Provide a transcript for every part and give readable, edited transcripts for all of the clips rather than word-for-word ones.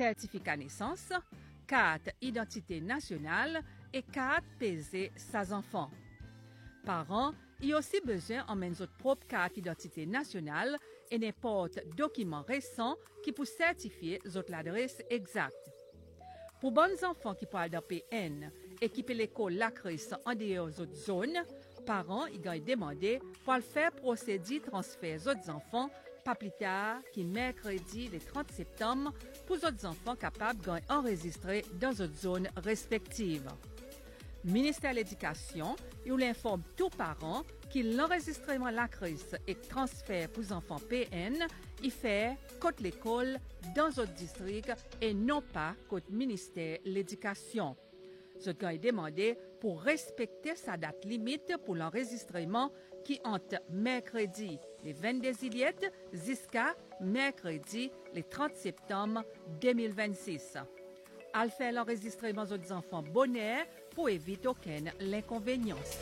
certificat naissance, carte identité nationale et carte pesée sans enfant. Parents, il y a aussi besoin d'emmener votre propre carte d'identité nationale et n'importe document récent qui peut certifier votre adresse exacte. Pour bons enfants qui parlent d'un PN, équiper l'école Lacris en dehors des autres zones, parents ils ont demandé pour le faire procéder transfert aux autres enfants pas plus tard que mercredi le 30 septembre pour les autres enfants capables d'enregistrer dans d'autres zones respectives. Le ministère de l'Éducation il informe tous parents que l'enregistrement Lacris et transfert pour les enfants PN il fait contre l'école dans d'autres districts et non pas contre le ministère de l'Éducation. Ce qui est demandé pour respecter sa date limite pour l'enregistrement qui entre mercredi le 22 juillet jusqu'à mercredi le 30 septembre 2026. À faire l'enregistrement des enfants bonheur pour éviter aucune inconvénience.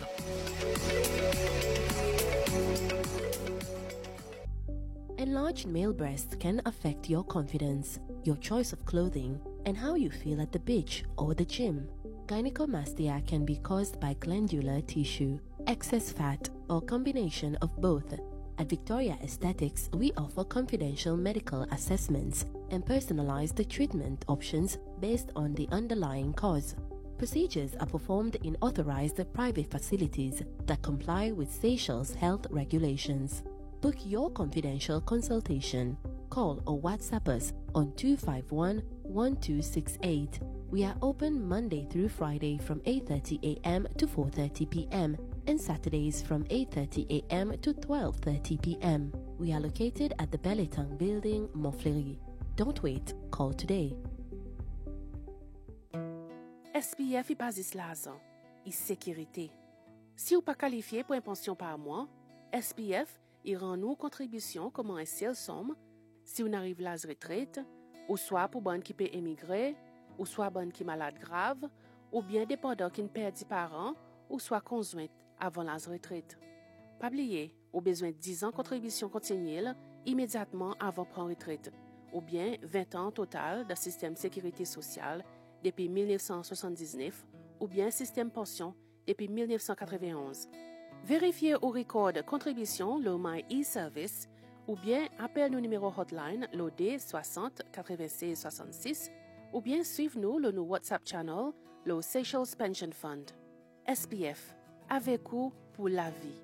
Enlarged male breasts can affect your confidence, your choice of clothing, and how you feel at the beach or the gym. Gynecomastia can be caused by glandular tissue, excess fat, or combination of both. At Victoria Aesthetics, we offer confidential medical assessments and personalized treatment options based on the underlying cause. Procedures are performed in authorized private facilities that comply with Seychelles health regulations. Book your confidential consultation. Call or WhatsApp us on 251-1268. We are open Monday through Friday from 8:30 a.m. to 4:30 p.m. and Saturdays from 8:30 a.m. to 12:30 p.m. We are located at the Belletang Building, Montfleury. Don't wait, call today. SPF est basis l'argent et sécurité. Si vous pas qualifié pour une pension par mois, SPF il rend nous contribution comme un seul somme si on arrive à la retraite, ou soit pour bonne qui peut émigrer, ou soit bonne qui malade grave, ou bien dépendant qui ne perd parents, ou soit conjointe avant la retraite. Pas oublier, au besoin de 10 ans contribution continuelle immédiatement avant prendre retraite, ou bien 20 ans total de système sécurité sociale depuis 1979, ou bien système pension depuis 1991. Vérifiez au record de contribution le My e-Service ou bien appelle nos numéros hotline l'OD 60 96 66 ou bien suivez-nous le WhatsApp channel le Seychelles Pension Fund. SPF, avec vous pour la vie.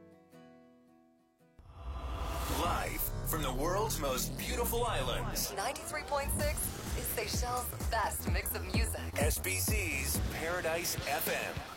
Live from the world's most beautiful islands. 93.6 is Seychelles' best mix of music. SBC's Paradise FM.